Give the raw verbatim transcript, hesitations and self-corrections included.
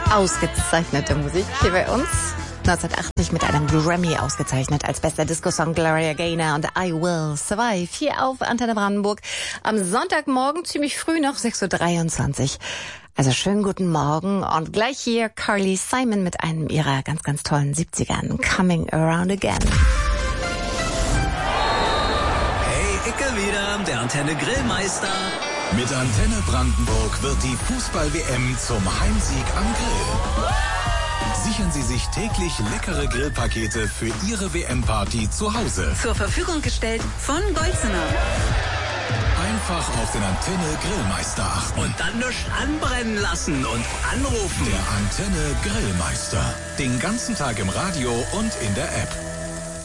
Ausgezeichnete Musik hier bei uns. neunzehnhundertachtzig mit einem Grammy ausgezeichnet als bester Disco-Song Gloria Gaynor und I Will Survive. Hier auf Antenne Brandenburg am Sonntagmorgen, ziemlich früh noch, sechs Uhr dreiundzwanzig. Also schönen guten Morgen und gleich hier Carly Simon mit einem ihrer ganz, ganz tollen siebzigern. Coming Around Again. Hey, Icke wieder, der Antenne Grillmeister. Mit Antenne Brandenburg wird die Fußball-W M zum Heimsieg am Grill. Sichern Sie sich täglich leckere Grillpakete für Ihre W M-Party zu Hause. Zur Verfügung gestellt von Golzener. Einfach auf den Antenne Grillmeister achten. Und dann nichts anbrennen lassen und anrufen. Der Antenne Grillmeister. Den ganzen Tag im Radio und in der App.